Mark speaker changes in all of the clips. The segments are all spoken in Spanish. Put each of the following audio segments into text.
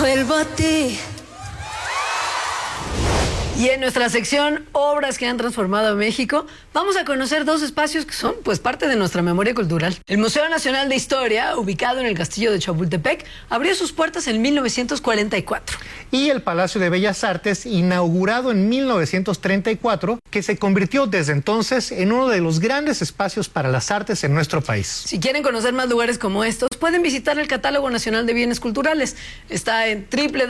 Speaker 1: Vuelvo a ti.
Speaker 2: Y en nuestra sección Obras que han transformado a México, vamos a conocer dos espacios que son pues parte de nuestra memoria cultural. El Museo Nacional de Historia, ubicado en el Castillo de Chapultepec, abrió sus puertas en 1944.
Speaker 3: Y el Palacio de Bellas Artes, inaugurado en 1934, que se convirtió desde entonces en uno de los grandes espacios para las artes en nuestro país.
Speaker 2: Si quieren conocer más lugares como estos, pueden visitar el Catálogo Nacional de Bienes Culturales. Está en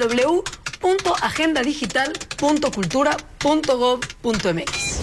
Speaker 2: www.agendadigital.cultura.gov.mx.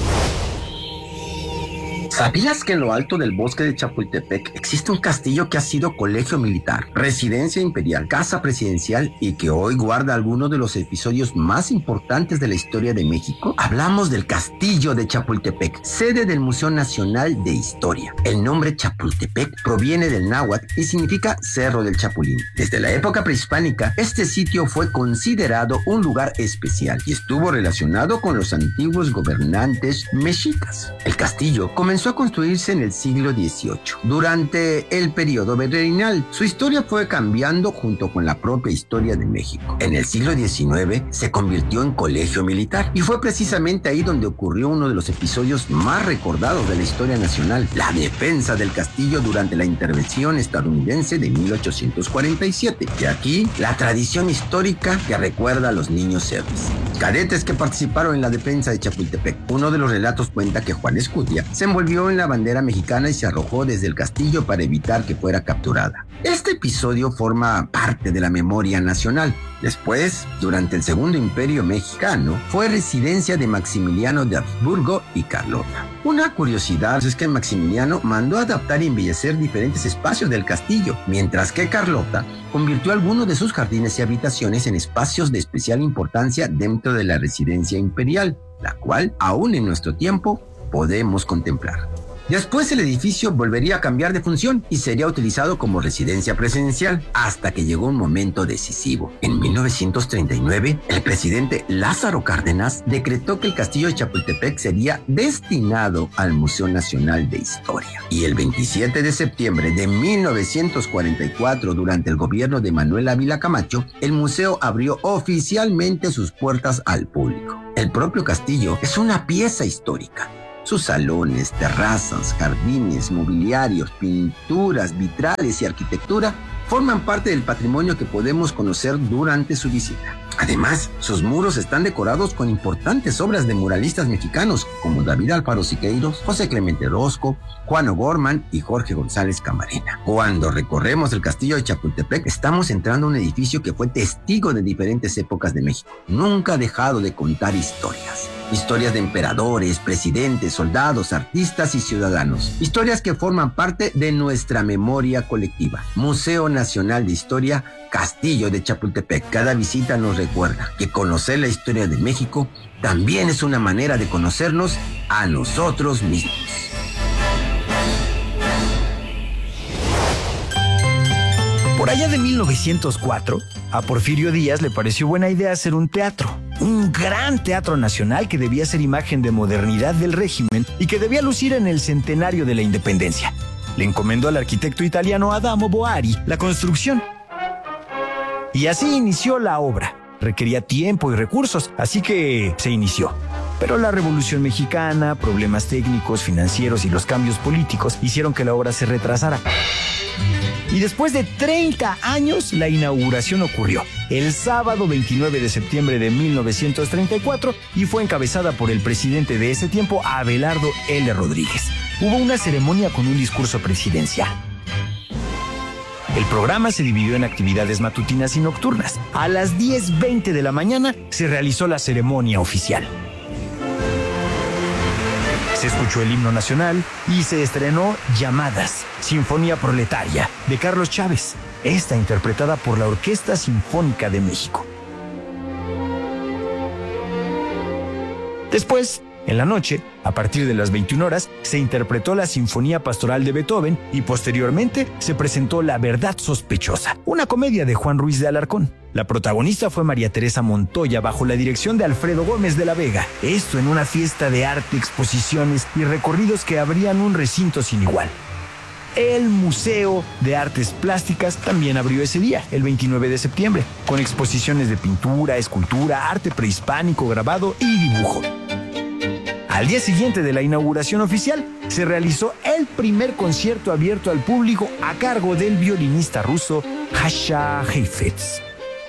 Speaker 4: ¿Sabías que en lo alto del bosque de Chapultepec existe un castillo que ha sido colegio militar, residencia imperial, casa presidencial y que hoy guarda algunos de los episodios más importantes de la historia de México? Hablamos del Castillo de Chapultepec, sede del Museo Nacional de Historia. El nombre Chapultepec proviene del náhuatl y significa Cerro del Chapulín. Desde la época prehispánica, este sitio fue considerado un lugar especial y estuvo relacionado con los antiguos gobernantes mexicas. El castillo comenzó a construirse en el siglo XVIII. Durante el periodo virreinal, su historia fue cambiando junto con la propia historia de México. En el siglo XIX se convirtió en colegio militar y fue precisamente ahí donde ocurrió uno de los episodios más recordados de la historia nacional, la defensa del castillo durante la intervención estadounidense de 1847. Y aquí, la tradición histórica que recuerda a los niños héroes, cadetes que participaron en la defensa de Chapultepec. Uno de los relatos cuenta que Juan Escutia se envolvió en la bandera mexicana y se arrojó desde el castillo para evitar que fuera capturada. Este episodio forma parte de la memoria nacional. Después, durante el Segundo Imperio Mexicano, fue residencia de Maximiliano de Habsburgo y Carlota. Una curiosidad es que Maximiliano mandó adaptar y embellecer diferentes espacios del castillo, mientras que Carlota convirtió algunos de sus jardines y habitaciones en espacios de especial importancia dentro de la residencia imperial, la cual, aún en nuestro tiempo, podemos contemplar. Después el edificio volvería a cambiar de función y sería utilizado como residencia presidencial hasta que llegó un momento decisivo. En 1939, el presidente Lázaro Cárdenas decretó que el castillo de Chapultepec sería destinado al Museo Nacional de Historia. Y el 27 de septiembre de 1944, durante el gobierno de Manuel Ávila Camacho, el museo abrió oficialmente sus puertas al público. El propio castillo es una pieza histórica. Sus salones, terrazas, jardines, mobiliarios, pinturas, vitrales y arquitectura forman parte del patrimonio que podemos conocer durante su visita. Además, sus muros están decorados con importantes obras de muralistas mexicanos como David Alfaro Siqueiros, José Clemente Orozco, Juan O'Gorman y Jorge González Camarena. Cuando recorremos el castillo de Chapultepec, estamos entrando a un edificio que fue testigo de diferentes épocas de México. Nunca ha dejado de contar historias. Historias de emperadores, presidentes, soldados, artistas y ciudadanos. Historias que forman parte de nuestra memoria colectiva. Museo Nacional de Historia, Castillo de Chapultepec. Cada visita nos recuerda que conocer la historia de México también es una manera de conocernos a nosotros mismos.
Speaker 5: Por allá de 1904, a Porfirio Díaz le pareció buena idea hacer un teatro. Un gran teatro nacional que debía ser imagen de modernidad del régimen y que debía lucir en el centenario de la independencia. Le encomendó al arquitecto italiano Adamo Boari la construcción. Y así inició la obra. Requería tiempo y recursos, así que se inició. Pero la Revolución Mexicana, problemas técnicos, financieros y los cambios políticos hicieron que la obra se retrasara. Y después de 30 años, la inauguración ocurrió el sábado 29 de septiembre de 1934 y fue encabezada por el presidente de ese tiempo, Abelardo L. Rodríguez. Hubo una ceremonia con un discurso presidencial. El programa se dividió en actividades matutinas y nocturnas. A las 10:20 de la mañana se realizó la ceremonia oficial. Se escuchó el himno nacional y se estrenó Llamadas, Sinfonía Proletaria, de Carlos Chávez, esta interpretada por la Orquesta Sinfónica de México. Después, en la noche, a partir de las 21 horas, se interpretó la Sinfonía Pastoral de Beethoven y posteriormente se presentó La Verdad Sospechosa, una comedia de Juan Ruiz de Alarcón. La protagonista fue María Teresa Montoya bajo la dirección de Alfredo Gómez de la Vega. Esto en una fiesta de arte, exposiciones y recorridos que abrían un recinto sin igual. El Museo de Artes Plásticas también abrió ese día, el 29 de septiembre, con exposiciones de pintura, escultura, arte prehispánico, grabado y dibujo. Al día siguiente de la inauguración oficial, se realizó el primer concierto abierto al público a cargo del violinista ruso Sasha Heifetz.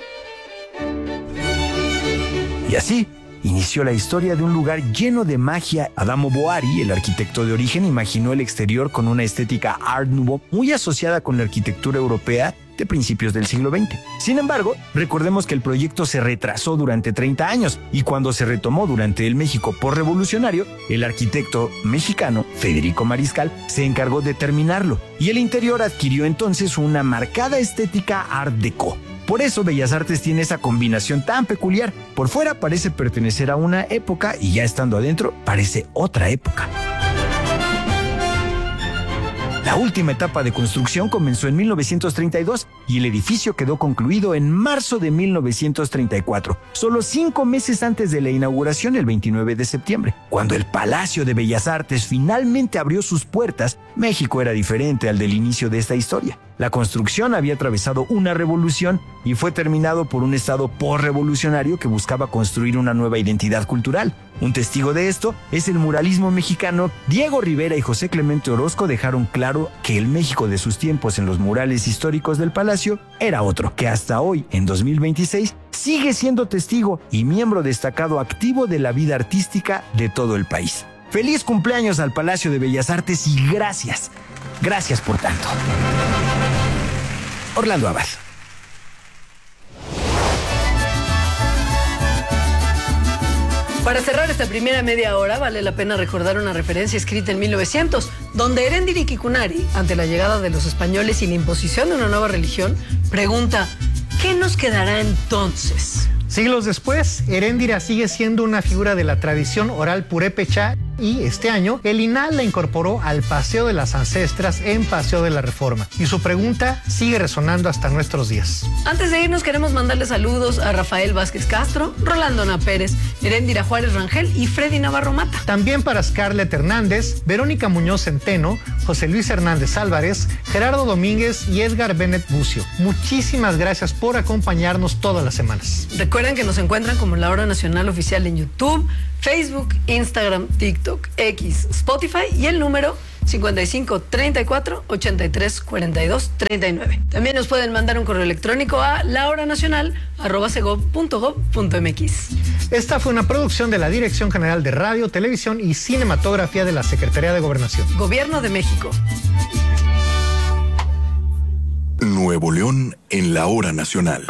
Speaker 5: Y así inició la historia de un lugar lleno de magia. Adamo Boari, el arquitecto de origen, imaginó el exterior con una estética Art Nouveau muy asociada con la arquitectura europea de principios del siglo XX. Sin embargo, recordemos que el proyecto se retrasó durante 30 años y cuando se retomó durante el México postrevolucionario, el arquitecto mexicano Federico Mariscal se encargó de terminarlo y el interior adquirió entonces una marcada estética Art Deco. Por eso Bellas Artes tiene esa combinación tan peculiar. Por fuera parece pertenecer a una época y ya estando adentro parece otra época. La última etapa de construcción comenzó en 1932 y el edificio quedó concluido en marzo de 1934, solo 5 meses antes de la inauguración el 29 de septiembre. Cuando el Palacio de Bellas Artes finalmente abrió sus puertas, México era diferente al del inicio de esta historia. La construcción había atravesado una revolución y fue terminado por un estado postrevolucionario que buscaba construir una nueva identidad cultural. Un testigo de esto es el muralismo mexicano. Diego Rivera y José Clemente Orozco dejaron claro que el México de sus tiempos en los murales históricos del Palacio era otro, que hasta hoy, en 2026, sigue siendo testigo y miembro destacado activo de la vida artística de todo el país. ¡Feliz cumpleaños al Palacio de Bellas Artes y gracias! Gracias por tanto. Orlando Abad.
Speaker 2: Para cerrar esta primera media hora, vale la pena recordar una referencia escrita en 1900, donde Erendira Kikunari, ante la llegada de los españoles y la imposición de una nueva religión, pregunta: ¿qué nos quedará entonces?
Speaker 3: Siglos después, Erendira sigue siendo una figura de la tradición oral purépecha y este año el INAH la incorporó al Paseo de las Ancestras en Paseo de la Reforma. Y su pregunta sigue resonando hasta nuestros días.
Speaker 2: Antes de irnos queremos mandarle saludos a Rafael Vázquez Castro, Rolando Ana Pérez, Erendira Juárez Rangel y Freddy Navarro Mata.
Speaker 3: También para Scarlett Hernández, Verónica Muñoz Centeno, José Luis Hernández Álvarez, Gerardo Domínguez y Edgar Bennett Bucio. Muchísimas gracias por acompañarnos todas las semanas.
Speaker 2: Recuerden que nos encuentran como La Hora Nacional Oficial en YouTube, Facebook, Instagram, TikTok, X, Spotify y el número 55 34 83 42 39. También nos pueden mandar un correo electrónico a lahoranacional@segov.gov.mx.
Speaker 3: Esta fue una producción de la Dirección General de Radio, Televisión y Cinematografía de la Secretaría de Gobernación.
Speaker 2: Gobierno de México.
Speaker 1: Nuevo León en La Hora Nacional.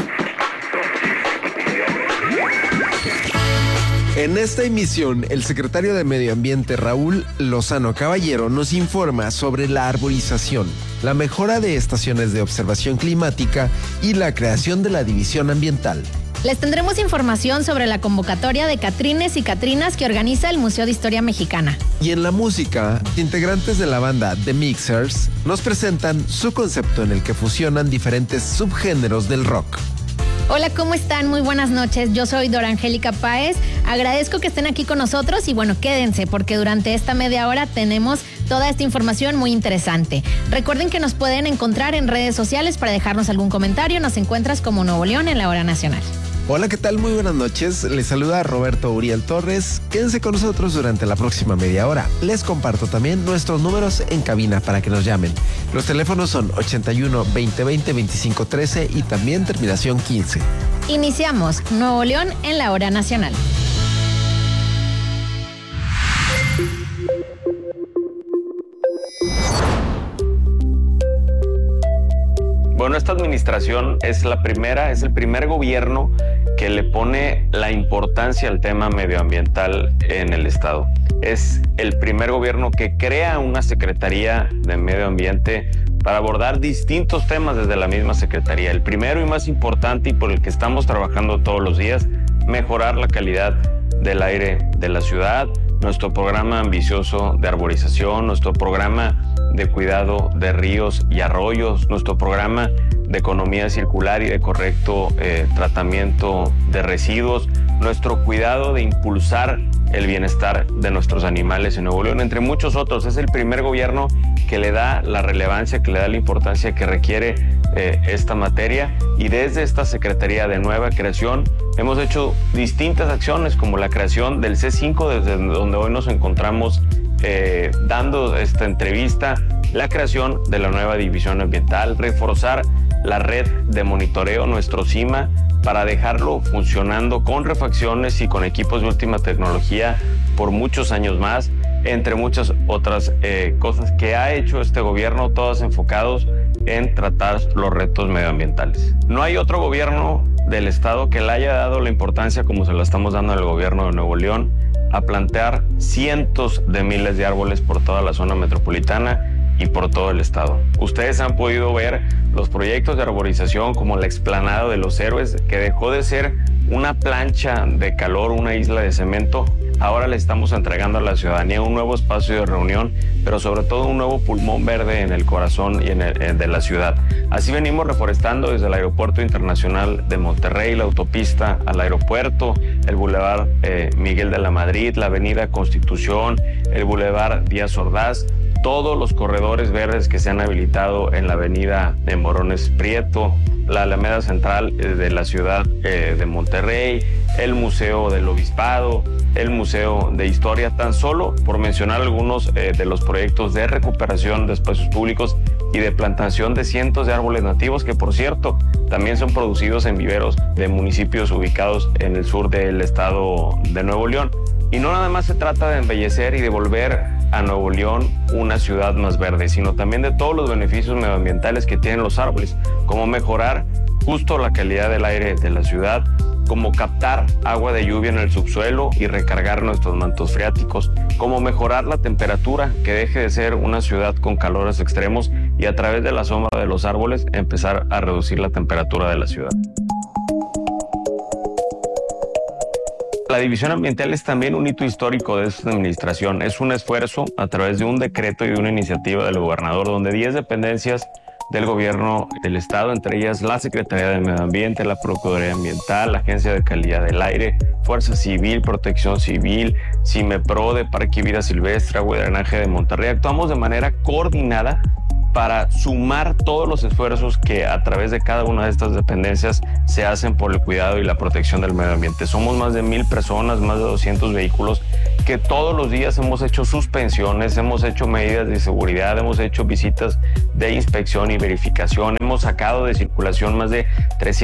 Speaker 6: En esta emisión, el secretario de Medio Ambiente Raúl Lozano Caballero nos informa sobre la arborización, la mejora de estaciones de observación climática y la creación de la División Ambiental.
Speaker 7: Les tendremos información sobre la convocatoria de Catrines y Catrinas que organiza el Museo de Historia Mexicana.
Speaker 6: Y en la música, integrantes de la banda The Mixers nos presentan su concepto en el que fusionan diferentes subgéneros del rock.
Speaker 7: Hola, ¿cómo están? Muy buenas noches. Yo soy Dora Angélica Páez. Agradezco que estén aquí con nosotros y bueno, quédense porque durante esta media hora tenemos toda esta información muy interesante. Recuerden que nos pueden encontrar en redes sociales para dejarnos algún comentario. Nos encuentras como Nuevo León en La Hora Nacional.
Speaker 6: Hola, ¿qué tal? Muy buenas noches. Les saluda Roberto Uriel Torres. Quédense con nosotros durante la próxima media hora. Les comparto también nuestros números en cabina para que nos llamen. Los teléfonos son 81 2020 2513 y también terminación 15.
Speaker 7: Iniciamos Nuevo León en La Hora Nacional.
Speaker 8: Bueno, esta administración es el primer gobierno que le pone la importancia al tema medioambiental en el estado. Es el primer gobierno que crea una Secretaría de Medio Ambiente para abordar distintos temas desde la misma Secretaría. El primero y más importante y por el que estamos trabajando todos los días, mejorar la calidad del aire de la ciudad, nuestro programa ambicioso de arborización, nuestro programa de cuidado de ríos y arroyos, nuestro programa de economía circular y de correcto tratamiento de residuos, nuestro cuidado de impulsar el bienestar de nuestros animales en Nuevo León, entre muchos otros. Es el primer gobierno que le da la relevancia, que le da la importancia que requiere esta materia, y desde esta Secretaría de Nueva Creación hemos hecho distintas acciones, como la creación del C5, desde donde hoy nos encontramos dando esta entrevista, la creación de la nueva división ambiental, reforzar la red de monitoreo, nuestro CIMA, para dejarlo funcionando con refacciones y con equipos de última tecnología por muchos años más, entre muchas otras cosas que ha hecho este gobierno, todas enfocados en tratar los retos medioambientales. No hay otro gobierno del estado que le haya dado la importancia como se la estamos dando al gobierno de Nuevo León, a plantear cientos de miles de árboles por toda la zona metropolitana y por todo el estado. Ustedes han podido ver los proyectos de arborización como la explanada de los Héroes, que dejó de ser una plancha de calor, una isla de cemento. Ahora le estamos entregando a la ciudadanía un nuevo espacio de reunión, pero sobre todo un nuevo pulmón verde en el corazón y de la ciudad. Así venimos reforestando desde el Aeropuerto Internacional de Monterrey, la autopista al aeropuerto, el Boulevard Miguel de la Madrid, la Avenida Constitución, el Boulevard Díaz Ordaz, todos los corredores verdes que se han habilitado en la Avenida de Morones Prieto, la Alameda Central de la ciudad de Monterrey, el Museo del Obispado, el Museo de Historia, tan solo por mencionar algunos de los proyectos de recuperación de espacios públicos y de plantación de cientos de árboles nativos, que por cierto también son producidos en viveros de municipios ubicados en el sur del estado de Nuevo León. Y no nada más se trata de embellecer y de volver a Nuevo León una ciudad más verde, sino también de todos los beneficios medioambientales que tienen los árboles, como mejorar justo la calidad del aire de la ciudad, como captar agua de lluvia en el subsuelo y recargar nuestros mantos freáticos, como mejorar la temperatura, que deje de ser una ciudad con calores extremos y a través de la sombra de los árboles empezar a reducir la temperatura de la ciudad. La división ambiental es también un hito histórico de esta administración. Es un esfuerzo a través de un decreto y de una iniciativa del gobernador, donde 10 dependencias del gobierno del estado, entre ellas la Secretaría de Medio Ambiente, la Procuraduría Ambiental, la Agencia de Calidad del Aire, Fuerza Civil, Protección Civil, CIMEPRO de Parque y Vida Silvestre, Agua y Drenaje de Monterrey, actuamos de manera coordinada para sumar todos los esfuerzos que a través de cada una de estas dependencias se hacen por el cuidado y la protección del medio ambiente. Somos más de 1,000 personas, más de 200 vehículos que todos los días hemos hecho suspensiones, hemos hecho medidas de seguridad, hemos hecho visitas de inspección y verificación, hemos sacado de circulación más de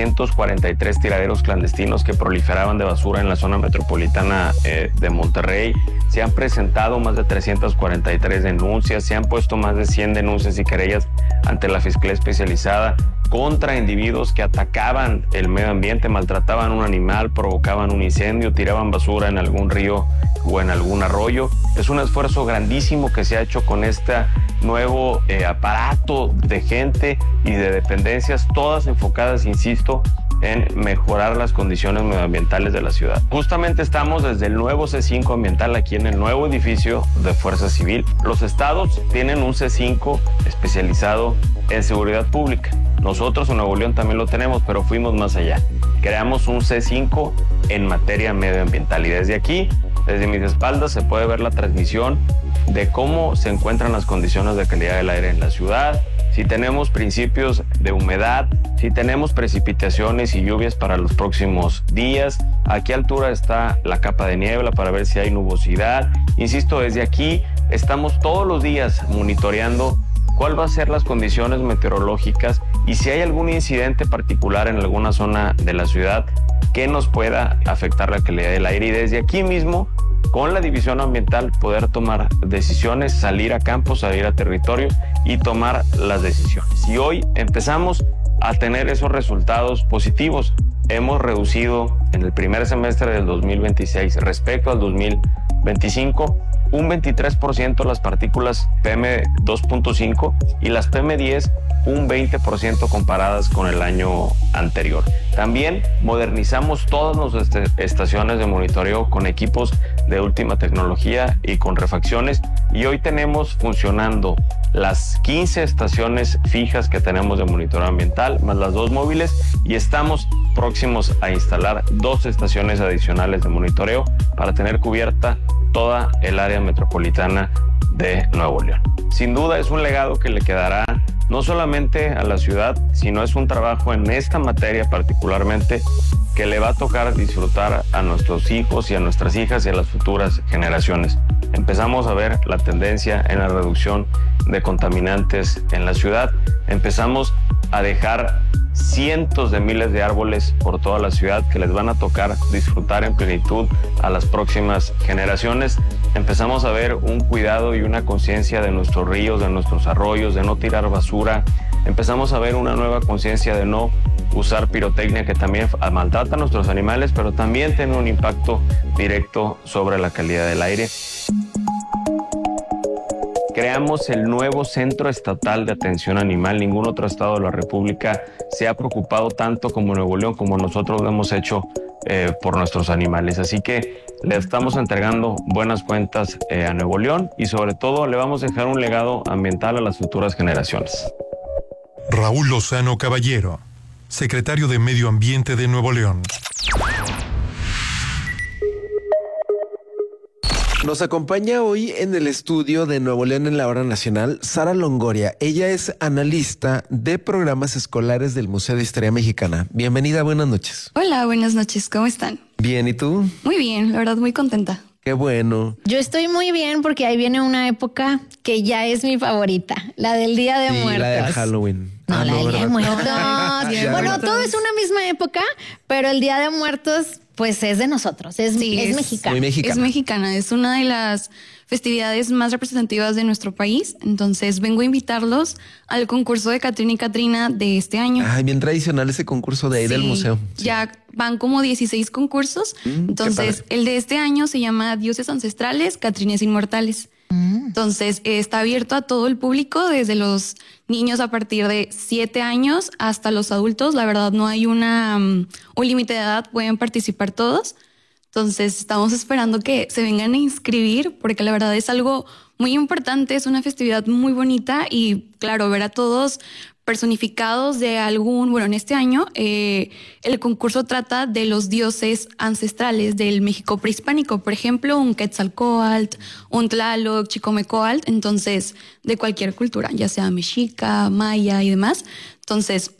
Speaker 8: 343 tiraderos clandestinos que proliferaban de basura en la zona metropolitana de Monterrey. Se han presentado más de 343 denuncias, se han puesto más de 100 denuncias y querellas ante la Fiscalía Especializada contra individuos que atacaban el medio ambiente, maltrataban un animal, provocaban un incendio, tiraban basura en algún río o en algún arroyo. Es un esfuerzo grandísimo que se ha hecho con este nuevo aparato de gente y de dependencias, todas enfocadas, insisto, en mejorar las condiciones medioambientales de la ciudad. Justamente estamos desde el nuevo C5 ambiental aquí en el nuevo edificio de Fuerza Civil. Los estados tienen un C5 especializado en seguridad pública. Nosotros en Nuevo León también lo tenemos, pero fuimos más allá. Creamos un C5 en materia medioambiental y desde aquí, desde mis espaldas, se puede ver la transmisión de cómo se encuentran las condiciones de calidad del aire en la ciudad, si tenemos principios de humedad, si tenemos precipitaciones y lluvias para los próximos días, a qué altura está la capa de niebla para ver si hay nubosidad. Insisto, desde aquí estamos todos los días monitoreando cuál va a ser las condiciones meteorológicas y si hay algún incidente particular en alguna zona de la ciudad que nos pueda afectar la calidad del aire. Y desde aquí mismo, con la división ambiental, poder tomar decisiones, salir a campo, salir a territorio y tomar las decisiones. Y hoy empezamos a tener esos resultados positivos. Hemos reducido en el primer semestre del 2026 respecto al 2025 un 23% las partículas PM2.5 y las PM10 un 20% comparadas con el año anterior. También modernizamos todas nuestras estaciones de monitoreo con equipos de última tecnología y con refacciones, y hoy tenemos funcionando las 15 estaciones fijas que tenemos de monitoreo ambiental, más las 2 móviles, y estamos próximos a instalar 2 estaciones adicionales de monitoreo para tener cubierta toda el área metropolitana de Nuevo León. Sin duda es un legado que le quedará no solamente a la ciudad, sino es un trabajo en esta materia particularmente que le va a tocar disfrutar a nuestros hijos y a nuestras hijas y a las futuras generaciones. Empezamos a ver la tendencia en la reducción de contaminantes en la ciudad. Empezamos a dejar cientos de miles de árboles por toda la ciudad que les van a tocar disfrutar en plenitud a las próximas generaciones. Empezamos a ver un cuidado y una conciencia de nuestros ríos, de nuestros arroyos, de no tirar basura. Empezamos a ver una nueva conciencia de no usar pirotecnia, que también maltrata a nuestros animales, pero también tiene un impacto directo sobre la calidad del aire. Creamos el nuevo Centro Estatal de Atención Animal. Ningún otro estado de la República se ha preocupado tanto como Nuevo León, como nosotros lo hemos hecho por nuestros animales. Así que le estamos entregando buenas cuentas a Nuevo León y sobre todo le vamos a dejar un legado ambiental a las futuras generaciones.
Speaker 9: Raúl Lozano Caballero, secretario de Medio Ambiente de Nuevo León.
Speaker 6: Nos acompaña hoy en el estudio de Nuevo León en la Hora Nacional Sara Longoria. Ella es analista de programas escolares del Museo de Historia Mexicana. Bienvenida, buenas noches.
Speaker 10: Hola, buenas noches, ¿cómo están?
Speaker 6: Bien, ¿y tú?
Speaker 10: Muy bien, la verdad muy contenta.
Speaker 6: Qué bueno.
Speaker 7: Yo estoy muy bien porque ahí viene una época que ya es mi favorita, la del Día de Muertos.
Speaker 6: La de Halloween.
Speaker 7: No, la del Día de Muertos.
Speaker 10: Bueno,
Speaker 7: todo es una misma época, pero el Día de Muertos pues es de nosotros, es mexicana.
Speaker 6: Muy mexicana.
Speaker 10: Es mexicana, es una de las festividades más representativas de nuestro país. Entonces vengo a invitarlos al concurso de Catrina y Catrina de este año.
Speaker 6: Ay, bien tradicional ese concurso de ahí del museo. Sí.
Speaker 10: Ya van como 16 concursos. Entonces el de este año se llama Dioses Ancestrales, Catrines Inmortales. Entonces está abierto a todo el público, desde los niños a partir de 7 años hasta los adultos. La verdad no hay un límite de edad, pueden participar todos. Entonces estamos esperando que se vengan a inscribir porque la verdad es algo muy importante, es una festividad muy bonita y claro, ver a todos personificados de en este año el concurso trata de los dioses ancestrales del México prehispánico, por ejemplo, un Quetzalcóatl, un Tlaloc, Chicomecoatl, entonces de cualquier cultura, ya sea mexica, maya y demás. Entonces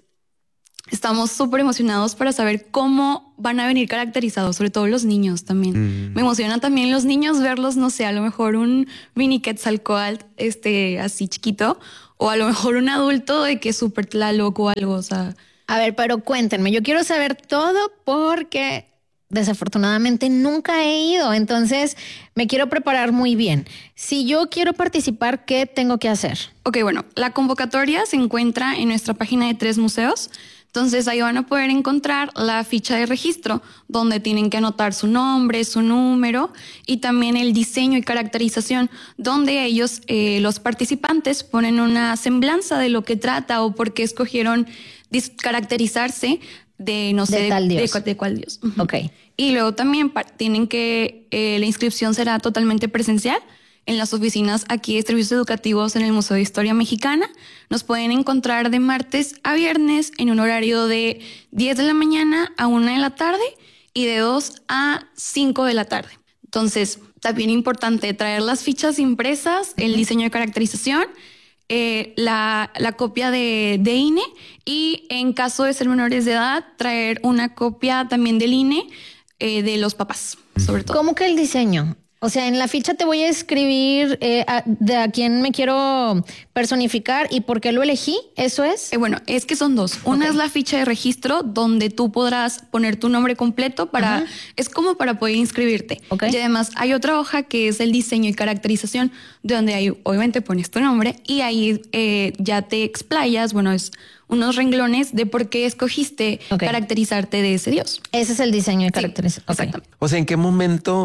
Speaker 10: estamos súper emocionados para saber cómo van a venir caracterizados, sobre todo los niños también. Me emociona también los niños verlos, no sé, a lo mejor un mini Quetzalcóatl así chiquito, o a lo mejor un adulto de que es súper Tlaloc o algo, o sea.
Speaker 7: A ver, pero cuéntenme, yo quiero saber todo porque desafortunadamente nunca he ido, entonces me quiero preparar muy bien. Si yo quiero participar, ¿qué tengo que hacer?
Speaker 10: Ok, bueno, la convocatoria se encuentra en nuestra página de 3 museos. Entonces ahí van a poder encontrar la ficha de registro donde tienen que anotar su nombre, su número y también el diseño y caracterización donde ellos, los participantes, ponen una semblanza de lo que trata o por qué escogieron caracterizarse de, no sé, de cuál dios.
Speaker 7: Ok.
Speaker 10: Y luego también tienen que, la inscripción será totalmente presencial en las oficinas aquí de servicios educativos en el Museo de Historia Mexicana. Nos pueden encontrar de martes a viernes en un horario de 10 de la mañana a 1 de la tarde y de 2 a 5 de la tarde. Entonces, también importante traer las fichas impresas, el diseño de caracterización, la copia de INE y en caso de ser menores de edad, traer una copia también del INE de los papás, sobre todo.
Speaker 7: ¿Cómo que el diseño? O sea, en la ficha te voy a escribir de a quién me quiero personificar y por qué lo elegí, ¿eso es?
Speaker 10: Bueno, es que son dos. Una es la ficha de registro donde tú podrás poner tu nombre completo para, es como para poder inscribirte. Y además hay otra hoja que es el diseño y caracterización donde ahí obviamente pones tu nombre y ahí ya te explayas, bueno, es unos renglones de por qué escogiste caracterizarte de ese dios.
Speaker 7: Ese es el diseño y caracterización.
Speaker 10: Exactamente.
Speaker 6: O sea, ¿en qué momento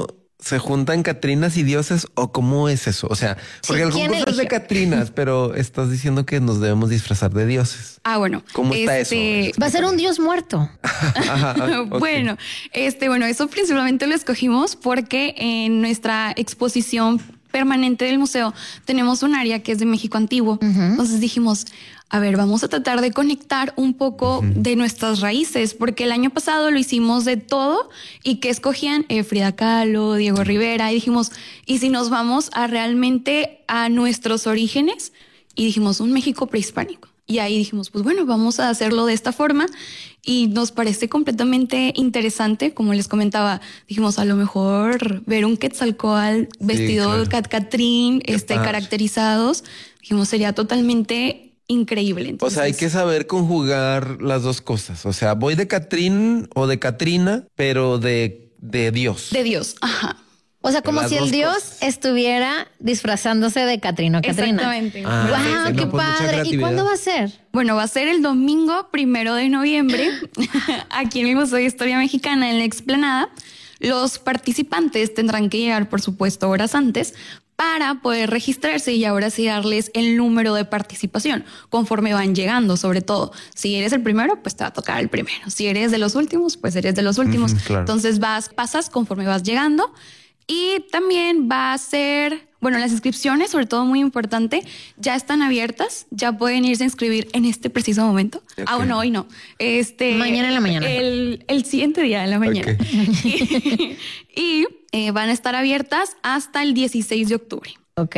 Speaker 6: ¿Se juntan Catrinas y dioses o cómo es eso? O sea, porque el concurso es de Catrinas, pero estás diciendo que nos debemos disfrazar de dioses.
Speaker 10: Ah, bueno.
Speaker 6: ¿Cómo está eso?
Speaker 7: Va a ser un dios muerto.
Speaker 6: Ajá, okay.
Speaker 10: Bueno, eso principalmente lo escogimos porque en nuestra exposición permanente del museo tenemos un área que es de México antiguo. Entonces dijimos, a ver, vamos a tratar de conectar un poco de nuestras raíces, porque el año pasado lo hicimos de todo y que escogían Frida Kahlo, Diego Rivera, y dijimos, ¿y si nos vamos a realmente a nuestros orígenes? Y dijimos, un México prehispánico. Y ahí dijimos, pues bueno, vamos a hacerlo de esta forma y nos parece completamente interesante. Como les comentaba, dijimos, a lo mejor ver un Quetzalcóatl vestido Catrín, caracterizados, dijimos, sería totalmente increíble. Entonces,
Speaker 6: o sea, hay que saber conjugar las dos cosas. O sea, voy de Catrín o de Catrina, pero de Dios.
Speaker 10: De Dios, ajá.
Speaker 7: O sea, como si el dios estuviera disfrazándose de Catrina.
Speaker 10: Exactamente.
Speaker 7: ¡Wow, qué padre! ¿Y cuándo va a ser?
Speaker 10: Bueno, va a ser el domingo 1 de noviembre, aquí en el Museo de Historia Mexicana, en la Explanada. Los participantes tendrán que llegar, por supuesto, horas antes para poder registrarse y ahora sí darles el número de participación conforme van llegando, sobre todo. Si eres el primero, pues te va a tocar el primero. Si eres de los últimos, pues eres de los últimos. Claro. Entonces pasas conforme vas llegando. Y también va a ser, bueno, las inscripciones, sobre todo muy importante, ya están abiertas, ya pueden irse a inscribir en este preciso momento. Okay. Ah, bueno, hoy no.
Speaker 7: Mañana en la mañana.
Speaker 10: El siguiente día de la mañana. Okay. y van a estar abiertas hasta el 16 de octubre.
Speaker 7: Ok.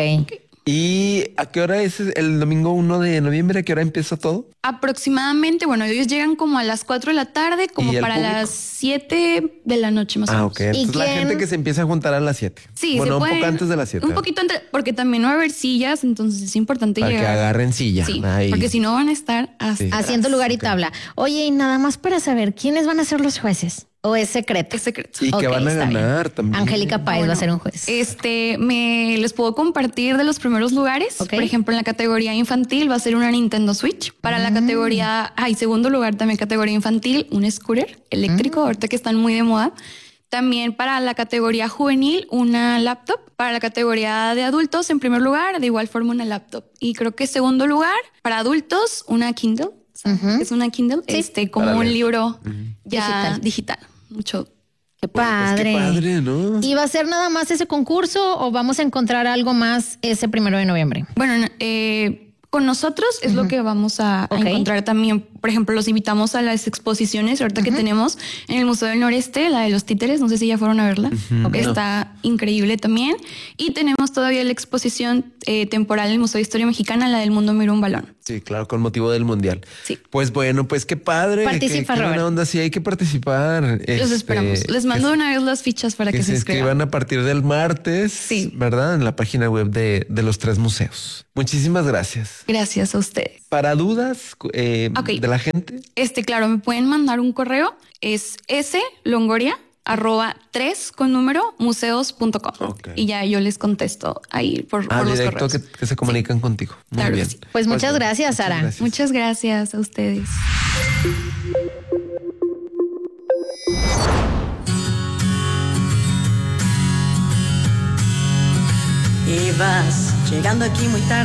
Speaker 6: ¿Y a qué hora es el domingo 1 de noviembre? ¿A qué hora empieza todo?
Speaker 10: Aproximadamente, bueno, ellos llegan como a las 4 de la tarde, como para las 7 de la noche más o menos.
Speaker 6: Ok, entonces la gente que se empieza a juntar a las 7.
Speaker 10: Sí,
Speaker 6: bueno,
Speaker 10: un
Speaker 6: poco antes de las 7.
Speaker 10: Un poquito antes, porque también no va a haber sillas, entonces es importante
Speaker 6: para
Speaker 10: llegar.
Speaker 6: Para que agarren silla.
Speaker 10: Sí, porque si no van a estar
Speaker 7: haciendo lugar y tabla. Oye, y nada más para saber, ¿quiénes van a ser los jueces? ¿O es secreto?
Speaker 10: Es secreto.
Speaker 6: Y que van a ganar también.
Speaker 7: Angélica Páez va a ser un juez.
Speaker 10: Les puedo compartir de los primeros lugares. Okay. Por ejemplo, en la categoría infantil va a ser una Nintendo Switch. Para la categoría, segundo lugar también categoría infantil, un scooter eléctrico, ahorita que están muy de moda. También para la categoría juvenil, una laptop. Para la categoría de adultos, en primer lugar, de igual forma una laptop. Y creo que segundo lugar, para adultos, una Kindle. Es una Kindle, como un libro ya digital. Mucho.
Speaker 7: Qué padre.
Speaker 6: Pues qué padre, ¿no?
Speaker 7: ¿Y va a ser nada más ese concurso o vamos a encontrar algo más ese 1 de noviembre?
Speaker 10: Bueno, con nosotros es lo que vamos a encontrar también. Por ejemplo, los invitamos a las exposiciones ahorita que tenemos en el Museo del Noreste, la de los títeres. No sé si ya fueron a verla. Está increíble también. Y tenemos todavía la exposición temporal en el Museo de Historia Mexicana, la del Mundo Mira un Balón.
Speaker 6: Sí, claro, con motivo del Mundial.
Speaker 10: Sí.
Speaker 6: Pues bueno, pues qué padre.
Speaker 7: Participa,
Speaker 6: qué
Speaker 7: Robert.
Speaker 6: buena onda, sí, hay que participar.
Speaker 10: Los esperamos. Les mando una vez las fichas para que se inscriban
Speaker 6: a partir del martes, ¿verdad? En la página web de los 3 museos. Muchísimas gracias.
Speaker 10: Gracias a ustedes.
Speaker 6: Para dudas de la gente.
Speaker 10: Claro, me pueden mandar un correo. Es slongoria@3museos.com. Y ya yo les contesto ahí por los
Speaker 6: directo
Speaker 10: correos.
Speaker 6: que se comunican contigo. Muy
Speaker 10: claro
Speaker 6: bien.
Speaker 10: Sí.
Speaker 7: Pues muchas gracias, Sara.
Speaker 10: Muchas gracias a ustedes.
Speaker 11: Y vas llegando aquí muy tarde.